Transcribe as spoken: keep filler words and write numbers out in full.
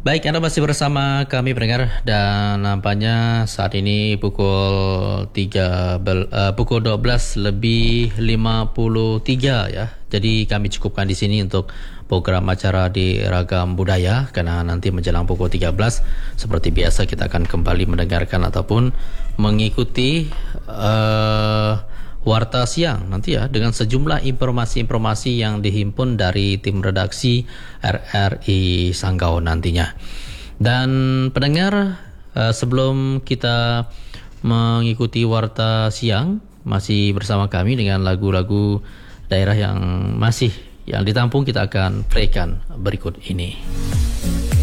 Baik, Anda masih bersama kami pendengar dan nampaknya saat ini pukul tiga bel, uh, pukul dua belas lebih lima puluh tiga ya. Jadi kami cukupkan di sini untuk program acara di Ragam Budaya karena nanti menjelang pukul tiga belas seperti biasa kita akan kembali mendengarkan ataupun mengikuti uh, Warta Siang nanti ya dengan sejumlah informasi-informasi yang dihimpun dari tim redaksi R R I Sanggau nantinya. Dan pendengar, sebelum kita mengikuti Warta Siang masih bersama kami dengan lagu-lagu daerah yang masih yang ditampung, kita akan playkan berikut ini.